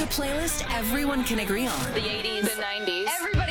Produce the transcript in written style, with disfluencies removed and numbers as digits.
playlist everyone can agree on. The 80s, the 90s. Everybody